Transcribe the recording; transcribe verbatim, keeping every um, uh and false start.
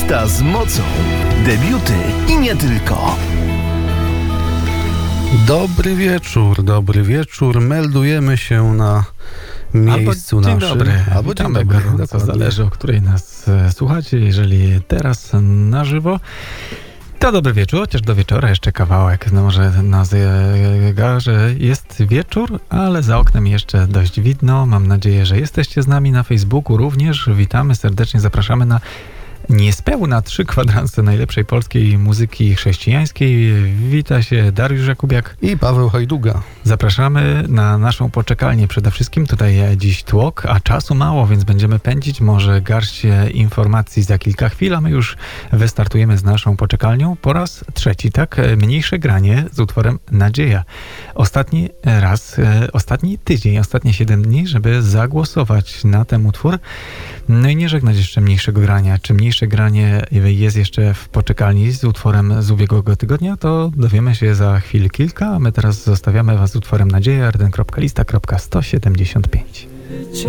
Lista z mocą. Debiuty i nie tylko. Dobry wieczór, dobry wieczór. Meldujemy się na miejscu albo dzień naszym. Dobry. Albo Witamy dzień dobry. gorąco, Dokładnie. zależy, o której nas e, słuchacie. Jeżeli teraz na żywo, to dobry wieczór, chociaż do wieczora jeszcze kawałek. No może na zegarze jest wieczór, ale za oknem jeszcze dość widno. Mam nadzieję, że jesteście z nami na Facebooku również. Witamy serdecznie, zapraszamy na niespełna trzy kwadranse najlepszej polskiej muzyki chrześcijańskiej. Wita się Dariusz Jakubiak. I Paweł Hajduga. Zapraszamy na naszą poczekalnię przede wszystkim. Tutaj dziś tłok, a czasu mało, więc będziemy pędzić. Może garść informacji za kilka chwil, a my już wystartujemy z naszą poczekalnią po raz trzeci, tak? Mniejsze granie z utworem Nadzieja. Ostatni raz, ostatni tydzień, ostatnie siedem dni, żeby zagłosować na ten utwór. No i nie żegnać jeszcze mniejszego grania. Czy mniejsze granie jest jeszcze w poczekalni z utworem z ubiegłego tygodnia, to dowiemy się za chwilę kilka, a my teraz zostawiamy was z utworem Nadzieja, arden kropka lista kropka sto siedemdziesiąt pięć.